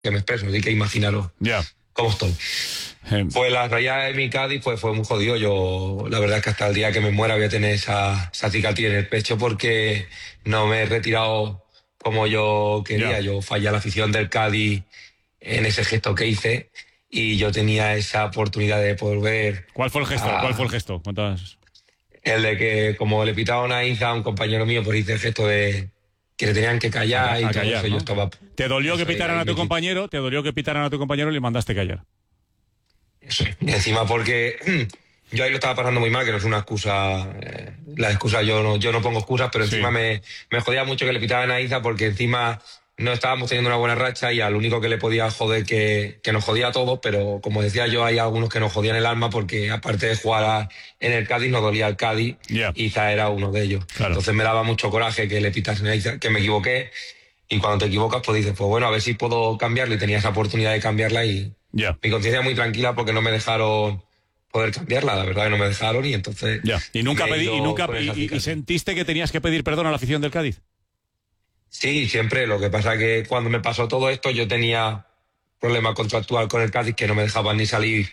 que me expreso, así que imaginaros cómo estoy. Pues la raya de mi Cádiz pues fue muy jodido. Yo la verdad es que hasta el día que me muera voy a tener esa cicatriz en el pecho porque no me he retirado como yo quería. Yo fallé a la afición del Cádiz en ese gesto que hice y yo tenía esa oportunidad de poder ver... ¿Cuál fue el gesto? ¿Cuál fue el gesto? ¿Cuántas? El de que como le pitaba una Iza a un compañero mío, pues hice el gesto de que le tenían que callar y todo callar, eso. ¿no? Yo estaba... ¿Te dolió que pitaran a tu compañero? ¿Te dolió que pitaran a tu compañero y le mandaste callar? Eso. Y encima porque yo ahí lo estaba pasando muy mal, que no es una excusa. La excusa, yo no pongo excusas, pero encima me jodía mucho que le pitaban a Iza porque encima no estábamos teniendo una buena racha y al único que le podía joder que nos jodía a todos, pero como decía yo, hay algunos que nos jodían el alma porque aparte de jugar en el Cádiz, nos dolía el Cádiz. Iza era uno de ellos. Claro. Entonces me daba mucho coraje que le pitasen a Iza, que me equivoqué. Y cuando te equivocas, pues dices, pues bueno, a ver si puedo cambiarlo. Y tenía esa oportunidad de cambiarla y mi conciencia muy tranquila porque no me dejaron poder cambiarla. La verdad que no me dejaron y entonces... ¿Y nunca y sentiste que tenías que pedir perdón a la afición del Cádiz? Sí, siempre. Lo que pasa es que cuando me pasó todo esto yo tenía problema contractual con el Cádiz que no me dejaban ni salir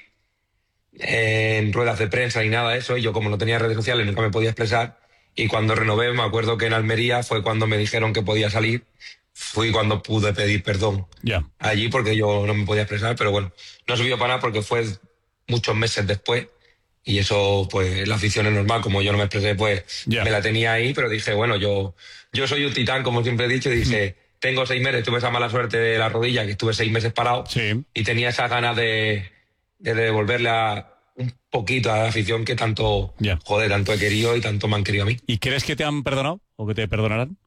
en ruedas de prensa ni nada de eso. Y yo como no tenía redes sociales nunca me podía expresar. Y cuando renové, me acuerdo que en Almería fue cuando me dijeron que podía salir. Fui cuando pude pedir perdón allí porque yo no me podía expresar, pero bueno, no sirvió para nada porque fue muchos meses después y eso, pues la afición es normal, como yo no me expresé, pues me la tenía ahí, pero dije, bueno, yo soy un titán, como siempre he dicho, y dije, tengo 6 meses, tuve esa mala suerte de la rodilla, que estuve 6 meses parado y tenía esas ganas de devolverle un poquito a la afición que tanto, tanto he querido y tanto me han querido a mí. ¿Y crees que te han perdonado o que te perdonarán?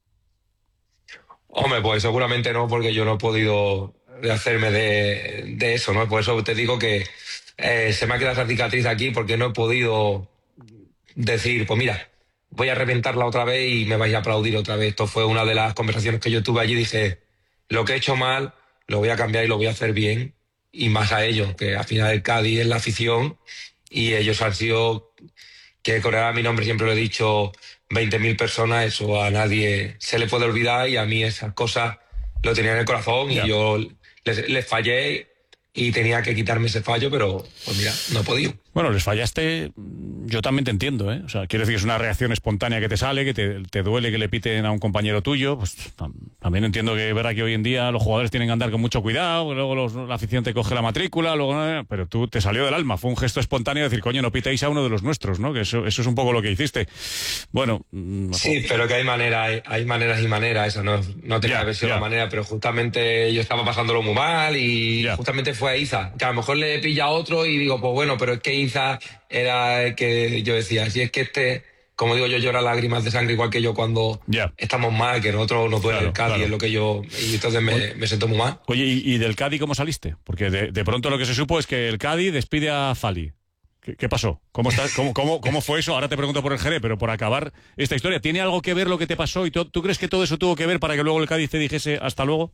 Hombre, pues seguramente no, porque yo no he podido hacerme de eso, ¿no? Por eso te digo que se me ha quedado esa cicatriz aquí porque no he podido decir, pues mira, voy a reventarla otra vez y me vais a aplaudir otra vez. Esto fue una de las conversaciones que yo tuve allí. Dije, lo que he hecho mal, lo voy a cambiar y lo voy a hacer bien. Y más a ellos, que al final el Cádiz es la afición y ellos han sido, que corear mi nombre siempre lo he dicho, 20.000 personas, eso a nadie se le puede olvidar y a mí esas cosas lo tenía en el corazón y yo les fallé y tenía que quitarme ese fallo, pero pues mira, no he podido. Bueno, les fallaste, yo también te entiendo, ¿eh? O sea, quiero decir que es una reacción espontánea que te sale, que te duele que le piten a un compañero tuyo, pues también entiendo que es verdad que hoy en día los jugadores tienen que andar con mucho cuidado, que luego la afición te coge la matrícula, luego pero tú te salió del alma, fue un gesto espontáneo de decir, coño, no pitéis a uno de los nuestros, ¿no? Que eso es un poco lo que hiciste. Bueno... Sí, pero que hay maneras y maneras, esa no tenía que haber sido la manera, pero justamente yo estaba pasándolo muy mal y justamente fue a Iza, que a lo mejor le pilla a otro y digo, pues bueno, pero es que Iza era el que yo decía, si es que como digo yo, llora lágrimas de sangre igual que yo cuando estamos mal, que nosotros nos duele el Cádiz, es lo que yo... Y entonces me siento muy mal. Oye, ¿y del Cádiz cómo saliste? Porque de pronto lo que se supo es que el Cádiz despide a Fali. ¿Qué pasó? ¿Cómo fue eso? Ahora te pregunto por el Jerez, pero por acabar esta historia, ¿tiene algo que ver lo que te pasó? ¿Y tú crees que todo eso tuvo que ver para que luego el Cádiz te dijese hasta luego?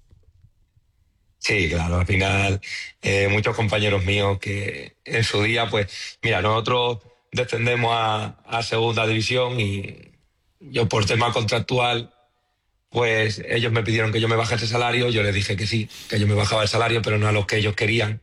Sí, claro, al final muchos compañeros míos que en su día, pues, mira, nosotros descendemos a segunda división y yo por tema contractual, pues ellos me pidieron que yo me bajase el salario, yo les dije que sí, que yo me bajaba el salario, pero no a los que ellos querían.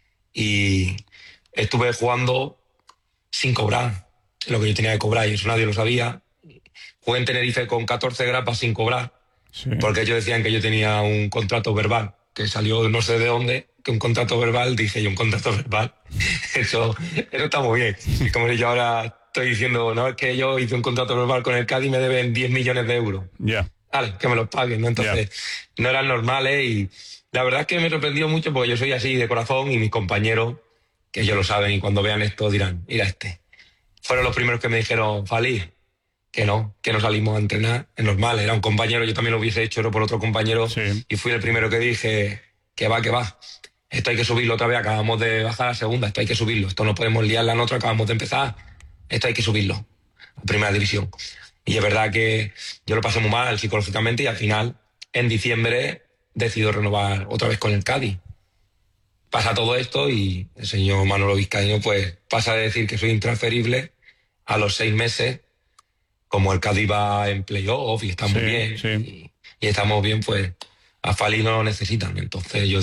Y estuve jugando sin cobrar lo que yo tenía que cobrar y eso nadie lo sabía. Jugué en Tenerife con 14 grapas sin cobrar, porque ellos decían que yo tenía un contrato verbal que salió no sé de dónde, que un contrato verbal, dije yo, un contrato verbal. Eso está muy bien. Y como yo ahora estoy diciendo, no, es que yo hice un contrato verbal con el Cádiz y me deben 10 millones de euros. Vale, que me los paguen, ¿no? Entonces, no eran normales y la verdad es que me sorprendió mucho porque yo soy así de corazón y mis compañeros, que ellos lo saben y cuando vean esto dirán, mira fueron los primeros que me dijeron, Fali, que no salimos a entrenar, es normal, era un compañero, yo también lo hubiese hecho, era por otro compañero, y fui el primero que dije, que va, esto hay que subirlo otra vez, acabamos de bajar a segunda, esto hay que subirlo, esto no podemos liarla en otra, acabamos de empezar, esto hay que subirlo, a primera división. Y es verdad que yo lo pasé muy mal psicológicamente y al final, en diciembre, decido renovar otra vez con el Cádiz. Pasa todo esto y el señor Manolo Vizcaíno pues pasa de decir que soy intransferible a los 6 meses, como el Cádiz va en playoff y está muy bien y estamos bien, pues a Fali no lo necesitan. Entonces yo